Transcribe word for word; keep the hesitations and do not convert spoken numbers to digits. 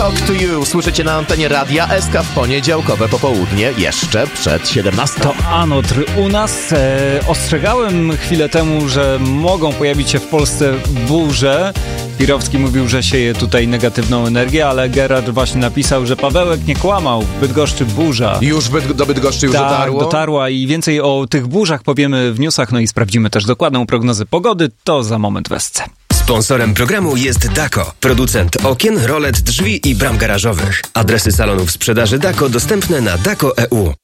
Talk to You słyszycie na antenie Radia S K w poniedziałkowe popołudnie, jeszcze przed siedemnastą. To Anotr u nas. E, ostrzegałem chwilę temu, że mogą pojawić się w Polsce burze. Pirowski mówił, że sieje tutaj negatywną energię, ale Gerard właśnie napisał, że Pawełek nie kłamał. W Bydgoszczy burza. Już Byd- do Bydgoszczy już tak, dotarło? dotarła i więcej o tych burzach powiemy w newsach, no i sprawdzimy też dokładną prognozę pogody. To za moment w S C. Sponsorem programu jest Dako, producent okien, rolet, drzwi i bram garażowych. Adresy salonów sprzedaży Dako dostępne na dako kropka e u.